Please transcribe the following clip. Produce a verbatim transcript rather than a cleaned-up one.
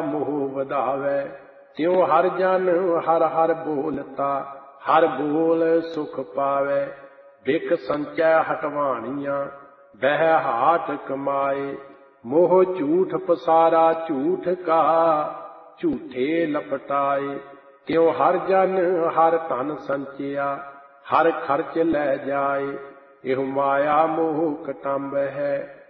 मोह वधावै। त्यों हर जन हर हर बोलता, हर बोल सुख पावै। बिक संचय हटवाणियां, बह हाट कमाए। मोह झूठ पसारा झूठ का, झूठे लपटाए। त्यों हर जन हर धन संचिया, हर खर्च लै जाए। एह माया मोह कटंब है,